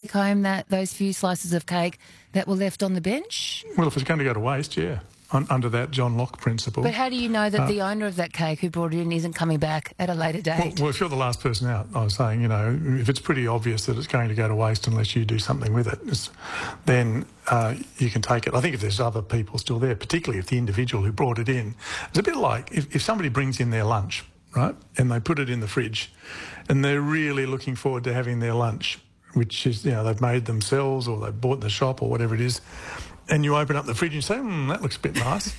take home those few slices of cake that were left on the bench? Well, if it's going to go to waste, yeah, under that John Locke principle. But how do you know that the owner of that cake who brought it in isn't coming back at a later date? Well, if you're the last person out, I was saying, if it's pretty obvious that it's going to go to waste unless you do something with it, then you can take it. I think if there's other people still there, particularly if the individual who brought it in, it's a bit like if somebody brings in their lunch, right, and they put it in the fridge and they're really looking forward to having their lunch, which is, they've made themselves or they've bought in the shop or whatever it is, and you open up the fridge and you say, that looks a bit nice.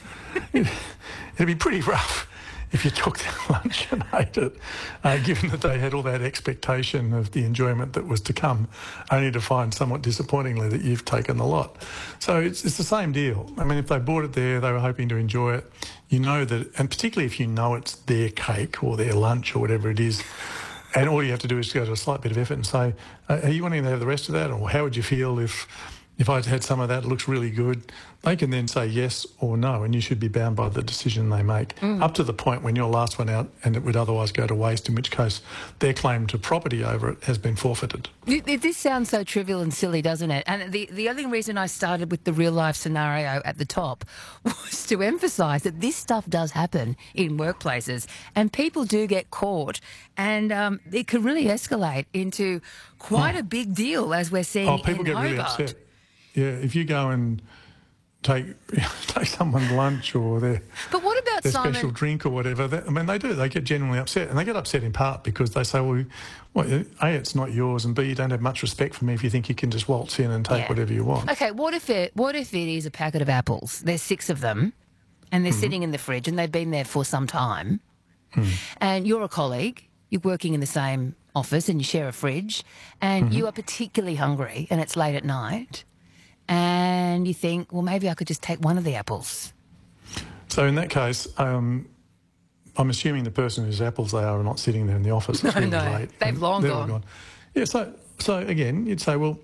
It'd be pretty rough if you took their lunch and ate it, given that they had all that expectation of the enjoyment that was to come, only to find somewhat disappointingly that you've taken the lot. So it's the same deal. I mean, if they bought it there, they were hoping to enjoy it, you know that, and particularly if you know it's their cake or their lunch or whatever it is, and all you have to do is go to a slight bit of effort and say, are you wanting to have the rest of that? Or how would you feel if I had some of that, it looks really good? They can then say yes or no, and you should be bound by the decision they make, up to the point when you're last one out and it would otherwise go to waste, in which case their claim to property over it has been forfeited. This sounds so trivial and silly, doesn't it? And the only reason I started with the real-life scenario at the top was to emphasise that this stuff does happen in workplaces and people do get caught, and it can really escalate into quite a big deal, as we're seeing people in get really Hobart. upset. Yeah, if you go and take someone's lunch or their special drink or whatever, they do. They get genuinely upset, and they get upset in part because they say, well, A, it's not yours, and B, you don't have much respect for me if you think you can just waltz in and take whatever you want. Okay, what if it is a packet of apples? There's 6 of them, and they're sitting in the fridge, and they've been there for some time, and you're a colleague, you're working in the same office, and you share a fridge, and you are particularly hungry, and it's late at night, and you think, well, maybe I could just take one of the apples. So in that case, I'm assuming the person whose apples they are not sitting there in the office. It's really late. They've long gone. Yeah, so again, you'd say, well,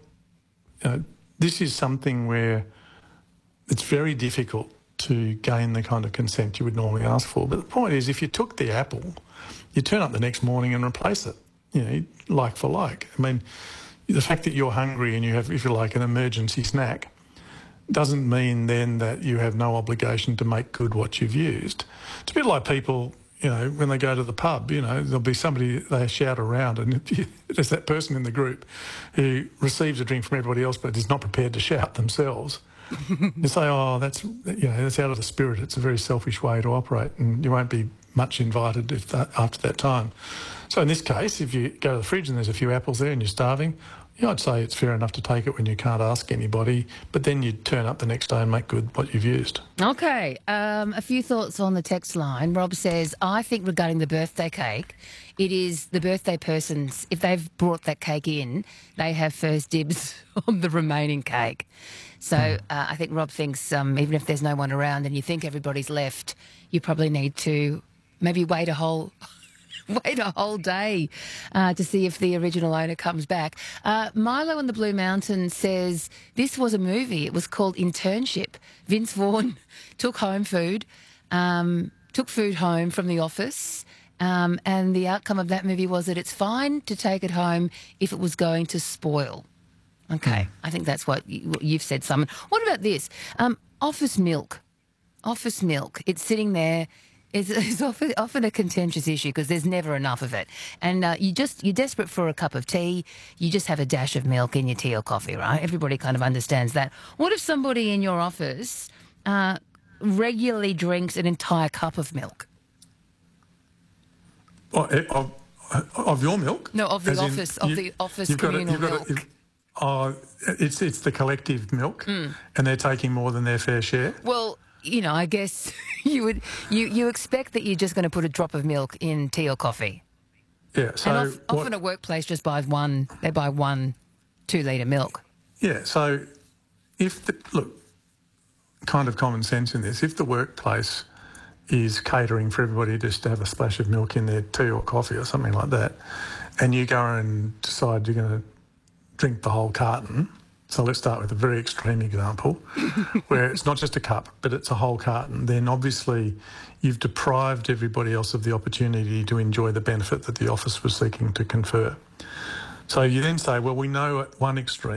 this is something where it's very difficult to gain the kind of consent you would normally ask for. But the point is, if you took the apple, you turn up the next morning and replace it, like for like. I mean, the fact that you're hungry and you have, if you like, an emergency snack doesn't mean then that you have no obligation to make good what you've used. It's a bit like people, when they go to the pub, there'll be somebody they shout around, and there's that person in the group who receives a drink from everybody else but is not prepared to shout themselves. You say, that's out of the spirit. It's a very selfish way to operate, and you won't be much invited after that time. So in this case, if you go to the fridge and there's a few apples there and you're starving, I'd say it's fair enough to take it when you can't ask anybody, but then you turn up the next day and make good what you've used. Okay, a few thoughts on the text line. Rob says, I think regarding the birthday cake, it is the birthday person's, if they've brought that cake in, they have first dibs on the remaining cake. So I think Rob thinks even if there's no one around and you think everybody's left, you probably need to maybe wait a whole day to see if the original owner comes back. Milo in the Blue Mountain says this was a movie. It was called Internship. Vince Vaughn took food home from the office, and the outcome of that movie was that it's fine to take it home if it was going to spoil. Okay, I think that's what you've said, Simon. What about this? Office milk. Office milk. It's sitting there. It's often a contentious issue because there's never enough of it. And you're desperate for a cup of tea, you just have a dash of milk in your tea or coffee, right? Everybody kind of understands that. What if somebody in your office regularly drinks an entire cup of milk? Of your milk? No, of the office communal milk. It's the collective milk, and they're taking more than their fair share? Well, I guess you expect that you're just going to put a drop of milk in tea or coffee. Yeah. So and often a workplace just buys they buy 1 2-litre milk. Yeah. So kind of common sense in this, if the workplace is catering for everybody just to have a splash of milk in their tea or coffee or something like that, and you go and decide you're going to drink the whole carton. So let's start with a very extreme example where it's not just a cup, but it's a whole carton. Then obviously you've deprived everybody else of the opportunity to enjoy the benefit that the office was seeking to confer. So you then say, well, we know at one extreme